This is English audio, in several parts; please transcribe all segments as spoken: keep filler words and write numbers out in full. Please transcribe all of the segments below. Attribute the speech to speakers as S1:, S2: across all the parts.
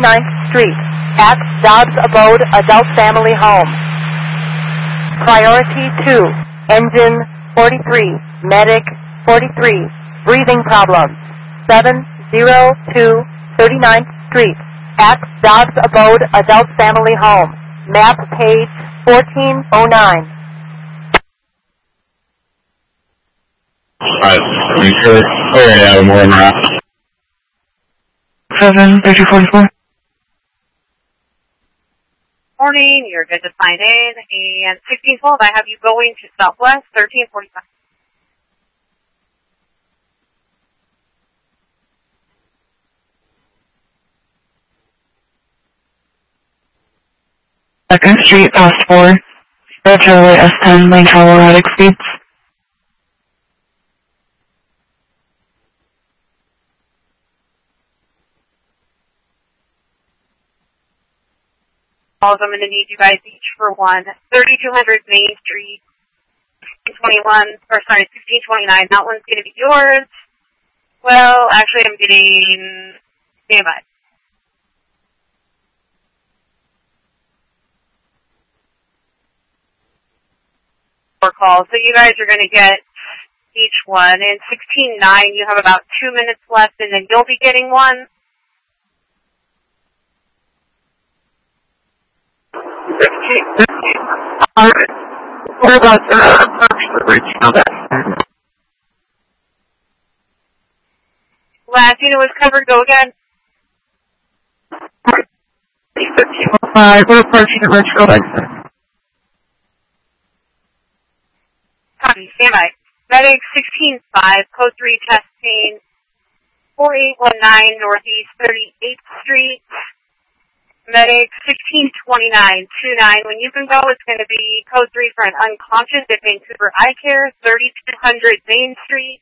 S1: ninth Street at Dobbs Abode Adult Family Home. Priority two, engine forty-three, medic forty-three, breathing problems, seven oh two thirty-ninth Street at Dobbs Abode Adult Family Home. Map page fourteen oh nine.
S2: Alright, make sure we're going to have more than that.
S3: seven thirty forty-four.
S4: Morning, you're good to sign in, and sixteen twelve, I have you going to Southwest, thirteen forty-five.
S3: Second Street, past four. Red Chevrolet S ten, lane travel erratic speeds.
S4: I'm going to need you guys each for one. thirty-two hundred Main Street, twenty-one, or sorry, sixteen twenty-nine. That one's going to be yours. Well, actually, I'm getting standby. Four calls. So you guys are going to get each one. And sixteen nine, you have about two minutes left, and then you'll be getting one.
S3: Alright. What about the reaching out that?
S4: Last unit was covered. Go again.
S3: Five, we're approaching at Richfield exit.
S4: Copy. Standby. Medic sixteen five, code three testing, four eight one nine Northeast thirty-eighth Street. Medic sixteen twenty-nine twenty-nine. When you can go, it's going to be code three for an unconscious at Vancouver Eye Care, thirty-two hundred Main Street.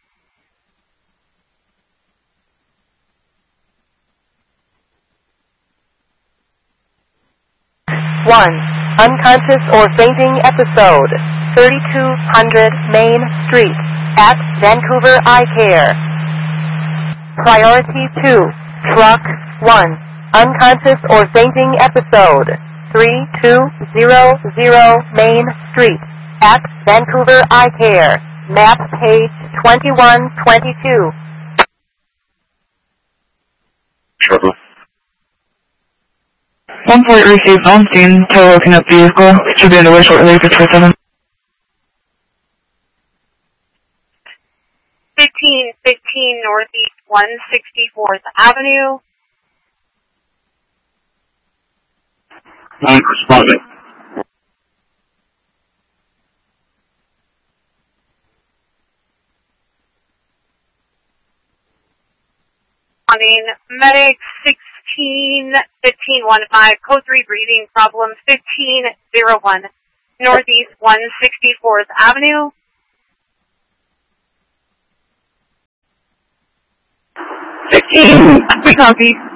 S1: one. Unconscious or fainting episode, thirty-two hundred Main Street at Vancouver Eye Care. Priority two, truck one. Unconscious or fainting episode, three two zero zero Main Street at Vancouver Eye Care. Map page twenty-one twenty-two.
S2: Trouble.
S3: One point received on scene, tow looking up vehicle. Should be underway shortly, six four seven.
S4: fifteen fifteen Northeast one sixty-fourth Avenue.
S2: One responding.
S4: Responding. Medic sixteen fifteen fifteen, code three breathing problem fifteen oh one Northeast one sixty-fourth Avenue.
S3: sixteen, we copy.